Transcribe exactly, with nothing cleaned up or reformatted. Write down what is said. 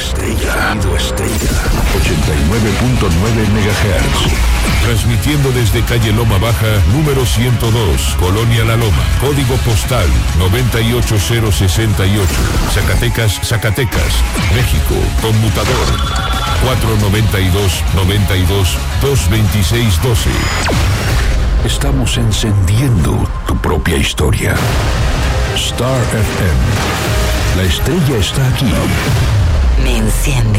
Estella. Sonido Estella. ochenta y nueve punto nueve megahertz. Transmitiendo desde calle Loma Baja, número ciento dos, Colonia La Loma. Código postal noventa y ocho cero sesenta y ocho. Zacatecas, Zacatecas, México. Conmutador cuatro noventa y dos, noventa y dos, dos veintiséis doce. Estamos encendiendo tu propia historia. Star F M. La estrella está aquí. Me enciende.